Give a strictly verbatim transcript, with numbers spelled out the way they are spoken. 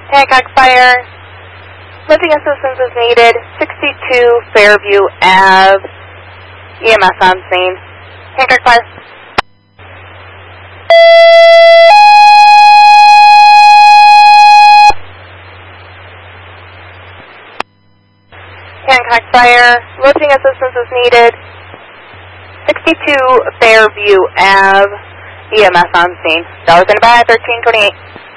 Hancock Fire, lifting assistance is needed, sixty-two Fairview Avenue, E M S on scene. Hancock Fire. Hancock Fire, lifting assistance is needed, sixty-two Fairview Avenue, E M S on scene. Dallas in by thirteen twenty-eight.